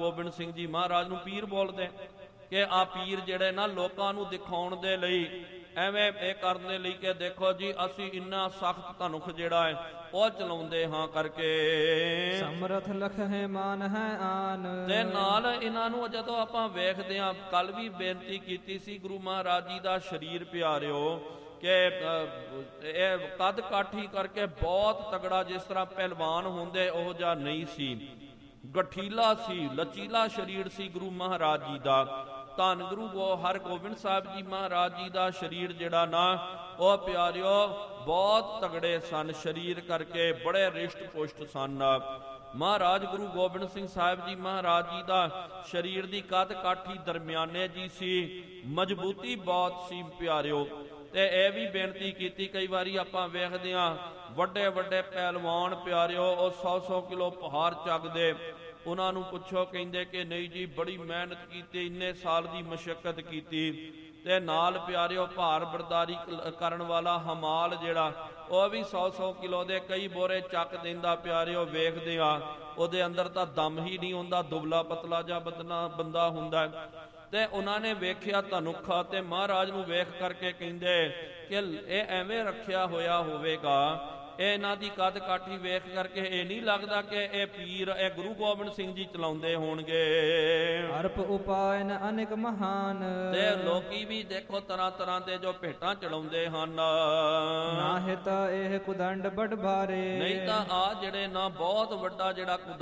ਗੋਬਿੰਦ ਸਿੰਘ ਜੀ ਮਹਾਰਾਜ ਨੂੰ ਪੀਰ ਬੋਲਦੇ ਕਿ ਆ ਪੀਰ ਜਿਹੜੇ ਨਾ ਲੋਕਾਂ ਨੂੰ ਦਿਖਾਉਣ ਦੇ ਲਈ ਐਵੇਂ ਇਹ ਕਰਨ ਦੇ ਲਈ ਕਿ ਦੇਖੋ ਜੀ ਅਸੀਂ ਇੰਨਾ ਸਖਤ ਧਨੁਖ ਜਿਹੜਾ ਹੈ ਉਹ ਚਲਾਉਂਦੇ ਹਾਂ ਕਰਕੇ ਸਮਰਥ ਲਖ ਹੈ ਮਾਨ ਹੈ ਆਨ। ਤੇ ਨਾਲ ਇਹਨਾਂ ਨੂੰ ਜਦੋਂ ਆਪਾਂ ਵੇਖਦੇ ਹਾਂ, ਕੱਲ ਵੀ ਬੇਨਤੀ ਕੀਤੀ ਸੀ ਗੁਰੂ ਮਹਾਰਾਜ ਜੀ ਦਾ ਸਰੀਰ ਪਿਆਰਿਓ ਕਿ ਇਹ ਕੱਦ ਕਾਠੀ ਕਰਕੇ ਬਹੁਤ ਤਗੜਾ, ਜਿਸ ਤਰ੍ਹਾਂ ਪਹਿਲਵਾਨ ਹੁੰਦੇ ਉਹ ਜਿਹਾ ਨਹੀਂ ਸੀ, ਗਠੀਲਾ ਸੀ, ਲਚੀਲਾ ਸਰੀਰ ਸੀ ਗੁਰੂ ਮਹਾਰਾਜ ਜੀ ਦਾ। ਧੰਨ ਗੁਰੂ ਹਰਗੋਬਿੰਦ ਸਾਹਿਬ ਜੀ ਮਹਾਰਾਜ ਜੀ ਦਾ ਸਰੀਰ ਜਿਹੜਾ ਨਾ ਉਹ ਪਿਆਰਿਓ ਬਹੁਤ ਤਗੜੇ ਸਨ, ਸਰੀਰ ਕਰਕੇ ਬੜੇ ਰਿਸ਼ਟ ਪੁਸ਼ਟ ਸਨ। ਮਹਾਰਾਜ ਗੁਰੂ ਗੋਬਿੰਦ ਸਿੰਘ ਸਾਹਿਬ ਜੀ ਮਹਾਰਾਜ ਜੀ ਦਾ ਸਰੀਰ ਦੀ ਕੱਦ ਕਾਠੀ ਦਰਮਿਆਨੇ ਜੀ ਸੀ, ਮਜ਼ਬੂਤੀ ਬਹੁਤ ਸੀ ਪਿਆਰਿਓ। ਤੇ ਇਹ ਵੀ ਬੇਨਤੀ ਕੀਤੀ, ਕਈ ਵਾਰੀ ਆਪਾਂ ਵੇਖਦੇ ਹਾਂ ਵੱਡੇ ਵੱਡੇ ਪਹਿਲਵਾਨ ਪਿਆਰਿਓ ਉਹ 100-100 ਕਿਲੋ ਭਾਰ ਚੱਕਦੇ, ਉਹਨਾਂ ਨੂੰ ਪੁੱਛੋ ਕਹਿੰਦੇ ਕਿ ਨਹੀਂ ਜੀ ਬੜੀ ਮਿਹਨਤ ਕੀਤੀ, ਇੰਨੇ ਸਾਲ ਦੀ ਮਸ਼ੱਕਤ ਕੀਤੀ। ਤੇ ਨਾਲ ਪਿਆਰਿਓ ਭਾਰ ਬਰਦਾਰੀ ਕਰਨ ਵਾਲਾ ਹਮਾਲ ਜਿਹੜਾ ਉਹ ਵੀ 100-100 ਕਿਲੋ ਦੇ ਕਈ ਬੋਰੇ ਚੱਕ ਦਿੰਦਾ ਪਿਆਰਿਓ। ਵੇਖਦੇ ਆ ਉਹਦੇ ਅੰਦਰ ਤਾਂ ਦਮ ਹੀ ਨਹੀਂ ਹੁੰਦਾ, ਦੁਬਲਾ ਪਤਲਾ ਜਿਹਾ ਬੰਦਾ ਹੁੰਦਾ। ਤੇ ਉਹਨਾਂ ਨੇ ਵੇਖਿਆ ਧਨੁਖਾ ਤੇ ਮਹਾਰਾਜ ਨੂੰ ਵੇਖ ਕਰਕੇ ਕਹਿੰਦੇ ਕਿ ਇਹ ਐਵੇਂ ਰੱਖਿਆ ਹੋਇਆ ਹੋਵੇਗਾ, ਇਹ ਇਹਨਾਂ ਦੀ ਕੱਦ ਕਾਠੀ ਵੇਖ ਕਰਕੇ ਇਹ ਨਹੀਂ ਲੱਗਦਾ ਕਿ ਇਹ ਪੀਰ ਇਹ ਗੁਰੂ ਗੋਬਿੰਦ ਸਿੰਘ ਜੀ ਚਲਾਉਂਦੇ ਹੋਣਗੇ। ਅਰਪ ਉਪਾਇਨ ਅਨੇਕ ਮਹਾਨ। ਤੇ ਲੋਕੀ ਵੀ ਦੇਖੋ ਤਰ੍ਹਾਂ ਤਰ੍ਹਾਂ ਦੇ ਜੋ ਭੇਟਾਂ ਚੜਾਉਂਦੇ ਹਨ, ਨਾਹਿ ਤਾਂ ਇਹ ਕੁਦੰਡ ਬੜ ਭਾਰੇ। ਨਹੀਂ ਤਾਂ ਆ ਜਿਹੜੇ ਨਾ ਬਹੁਤ ਵੱਡਾ ਜਿਹੜਾ